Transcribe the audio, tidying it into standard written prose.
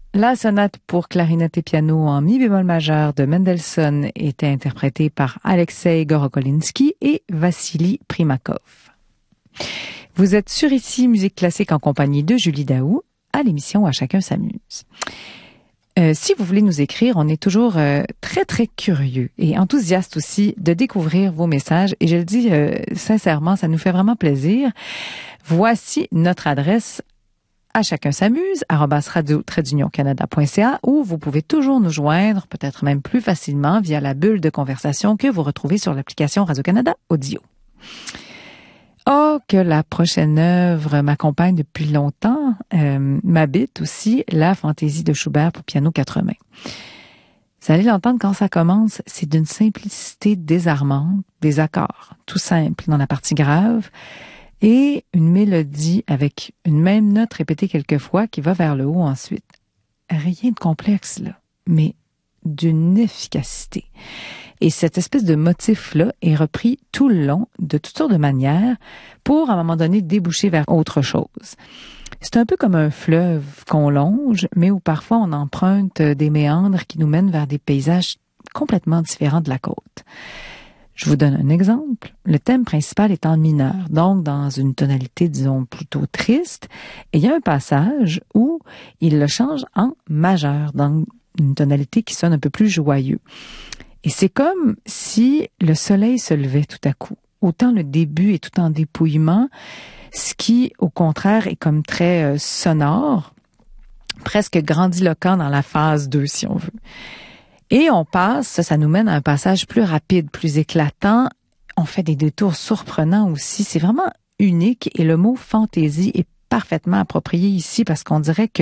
La sonate pour clarinette et piano en mi bémol majeur de Mendelssohn était interprétée par Alexei Gorokolinsky et Vassili Primakov. Vous êtes sur ici Musique classique en compagnie de Julie Daou à l'émission À chacun s'amuse. Si vous voulez nous écrire, on est toujours très, très curieux et enthousiaste aussi de découvrir vos messages. Et je le dis sincèrement, ça nous fait vraiment plaisir. Voici notre adresse à chacun s'amuse, @radio-canada.ca, où vous pouvez toujours nous joindre, peut-être même plus facilement, via la bulle de conversation que vous retrouvez sur l'application Radio-Canada Audio. Oh, que la prochaine œuvre m'accompagne depuis longtemps, m'habite aussi, la fantaisie de Schubert pour piano 4 mains. Vous allez l'entendre quand ça commence, c'est d'une simplicité désarmante, des accords tout simples dans la partie grave, et une mélodie avec une même note répétée quelques fois qui va vers le haut ensuite. Rien de complexe, là, mais d'une efficacité. Et cette espèce de motif-là est repris tout le long, de toutes sortes de manières, pour, à un moment donné, déboucher vers autre chose. C'est un peu comme un fleuve qu'on longe, mais où parfois on emprunte des méandres qui nous mènent vers des paysages complètement différents de la côte. Je vous donne un exemple. Le thème principal est en mineur, donc dans une tonalité, disons, plutôt triste. Et il y a un passage où il le change en majeur, dans une tonalité qui sonne un peu plus joyeux. Et c'est comme si le soleil se levait tout à coup. Autant le début est tout en dépouillement, ce qui, au contraire, est comme très sonore, presque grandiloquent dans la phase 2, si on veut. Et on passe, ça nous mène à un passage plus rapide, plus éclatant. On fait des détours surprenants aussi. C'est vraiment unique et le mot fantaisie est parfaitement approprié ici parce qu'on dirait que